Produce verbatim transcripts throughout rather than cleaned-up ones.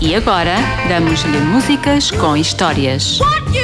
E agora, damos-lhe músicas com histórias.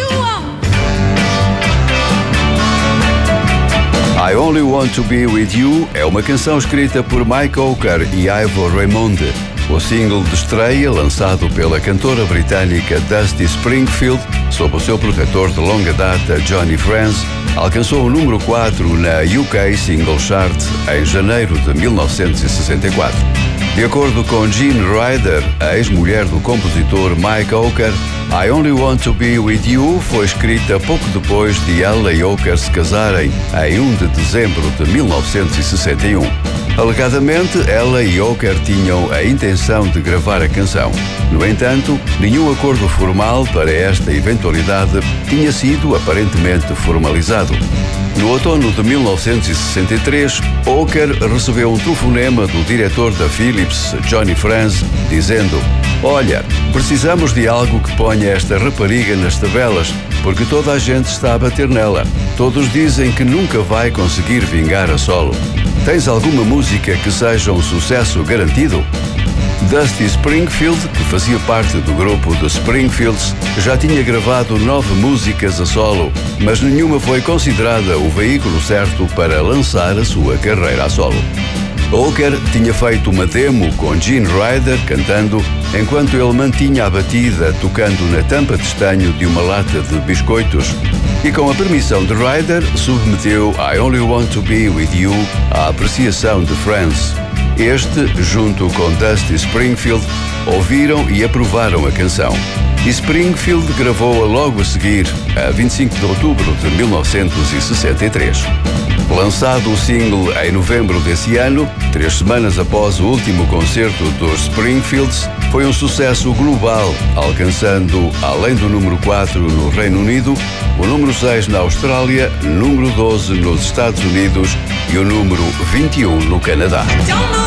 I Only Want to Be With You é uma canção escrita por Mike Ocker e Ivor Raymonde. O single de estreia, lançado pela cantora britânica Dusty Springfield, sob o seu protetor de longa data Johnny Franz, alcançou o número quatro na U K Single Chart em janeiro de mil novecentos e sessenta e quatro. De acordo com Gene Ryder, a ex-mulher do compositor Mike Ocker, I Only Want to Be With You foi escrita pouco depois de ela e Ocker se casarem, em um de dezembro de mil novecentos e sessenta e um. Alegadamente, ela e Ocker tinham a intenção de gravar a canção. No entanto, nenhum acordo formal para esta eventualidade tinha sido aparentemente formalizado. No outono de mil novecentos e sessenta e três, Ocker recebeu um telefonema do diretor da Philips, Johnny Franz, dizendo: "Olha, precisamos de algo que ponha esta rapariga nas tabelas, porque toda a gente está a bater nela. Todos dizem que nunca vai conseguir vingar a solo. Tens alguma música que seja um sucesso garantido?" Dusty Springfield, que fazia parte do grupo The Springfields, já tinha gravado nove músicas a solo, mas nenhuma foi considerada o veículo certo para lançar a sua carreira a solo. Ocker tinha feito uma demo com Gene Ryder cantando, enquanto ele mantinha a batida tocando na tampa de estanho de uma lata de biscoitos, e com a permissão de Ryder submeteu I Only Want to Be With You à apreciação de Franz. Este, junto com Dusty Springfield, ouviram e aprovaram a canção. E Springfield gravou-a logo a seguir, a vinte e cinco de outubro de mil novecentos e sessenta e três. Lançado o single em novembro desse ano, três semanas após o último concerto dos Springfields, foi um sucesso global, alcançando, além do número quatro no Reino Unido, o número seis na Austrália, número doze nos Estados Unidos e o número vinte e um no Canadá.